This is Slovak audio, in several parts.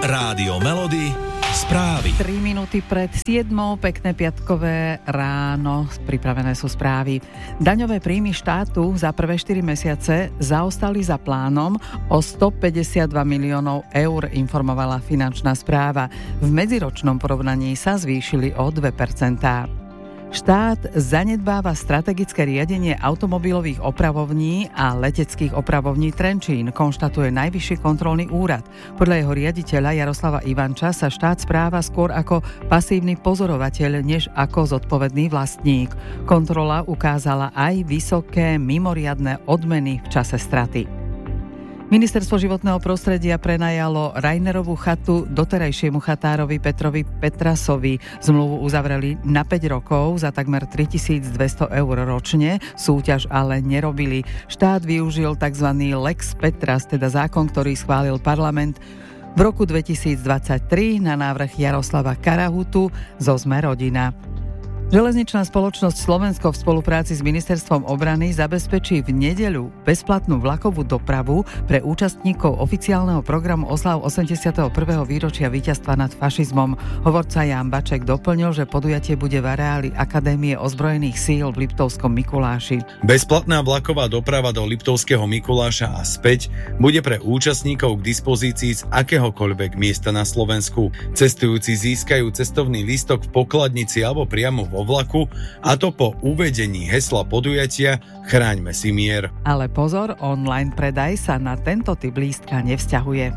Rádio Melody, správy. 3 minúty pred 7, pekné piatkové ráno, pripravené sú správy. Daňové príjmy štátu za prvé 4 mesiace zaostali za plánom o 152 miliónov eur, informovala finančná správa. V medziročnom porovnaní sa zvýšili o 2%. Štát zanedbáva strategické riadenie automobilových opravovní a leteckých opravovní Trenčín, konštatuje Najvyšší kontrolný úrad. Podľa jeho riaditeľa Jaroslava Ivanča sa štát správa skôr ako pasívny pozorovateľ, než ako zodpovedný vlastník. Kontrola ukázala aj vysoké mimoriadne odmeny v čase straty. Ministerstvo životného prostredia prenajalo Rainerovú chatu doterajšiemu chatárovi Petrovi Petrasovi. Zmluvu uzavreli na 5 rokov za takmer 3200 eur ročne, súťaž ale nerobili. Štát využil tzv. Lex Petras, teda zákon, ktorý schválil parlament v roku 2023 na návrh Jaroslava Karahutu zo Sme rodina. Železničná spoločnosť Slovensko v spolupráci s Ministerstvom obrany zabezpečí v nedeľu bezplatnú vlakovú dopravu pre účastníkov oficiálneho programu oslav 81. výročia víťazstva nad fašizmom. Hovorca Ján Baček doplnil, že podujatie bude v areáli Akadémie ozbrojených síl v Liptovskom Mikuláši. Bezplatná vlaková doprava do Liptovského Mikuláša a späť bude pre účastníkov k dispozícii z akéhokoľvek miesta na Slovensku. Cestujúci získajú cestovný lístok v pokladnici alebo priamo vo vlaku, a to po uvedení hesla podujatia Chráňme si mier. Ale pozor, online predaj sa na tento typ lístka nevzťahuje.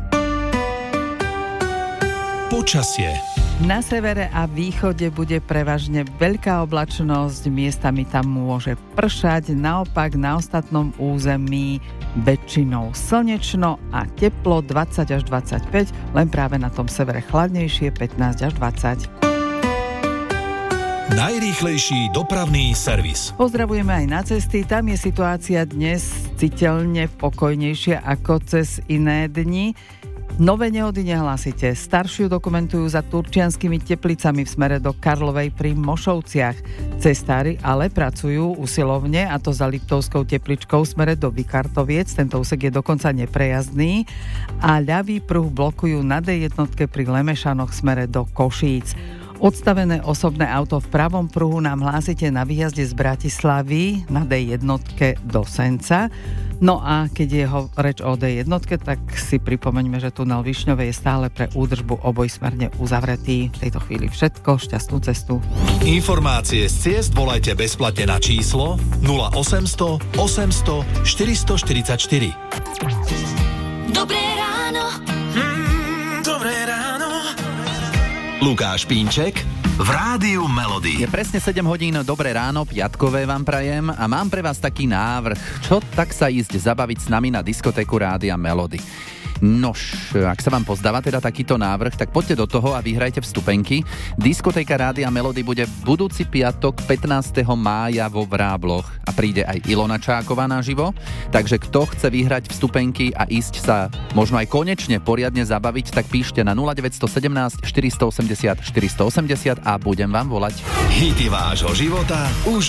Počasie. Na severe a východe bude prevažne veľká oblačnosť, miestami tam môže pršať, naopak na ostatnom území väčšinou slnečno a teplo 20 až 25, len práve na tom severe chladnejšie 15 až 20. Najrýchlejší dopravný servis. Pozdravujeme aj na cesty, tam je situácia dnes citeľne pokojnejšia ako cez iné dni. Nové nehody nehlásite. Staršiu dokumentujú za Turčianskými Teplicami v smere do Karlovej pri Mošovciach. Cestári ale pracujú usilovne, a to za Liptovskou Tepličkou v smere do Vikartoviec. Tento úsek je dokonca neprejazdný a ľavý pruh blokujú na D1 pri Lemešanoch v smere do Košíc. Odstavené osobné auto v pravom pruhu nám hlásite na výjazde z Bratislavy na D1 do Senca. No a keď je reč o D1, tak si pripomeňme, že tunel Višňové je stále pre údržbu obojsmerne uzavretý. V tejto chvíli všetko, šťastnú cestu. Informácie z ciest volajte bezplatne na číslo 0800 800 444. Dobré ráno. Dobré ráno. Lukáš Pínček v Rádiu Melody. Je presne 7 hodín, dobré ráno, piatkové vám prajem a mám pre vás taký návrh. Čo tak sa ísť zabaviť s nami na diskotéku Rádia Melody? Nož, ak sa vám pozdáva teda takýto návrh, tak poďte do toho a vyhrajte vstupenky. Diskotéka Rádia Melody bude budúci piatok 15. mája vo Vrábloch a príde aj Ilona Čáková naživo. Takže kto chce vyhrať vstupenky a ísť sa možno aj konečne poriadne zabaviť, tak píšte na 0917 480 480 a budem vám volať. Hity vášho života už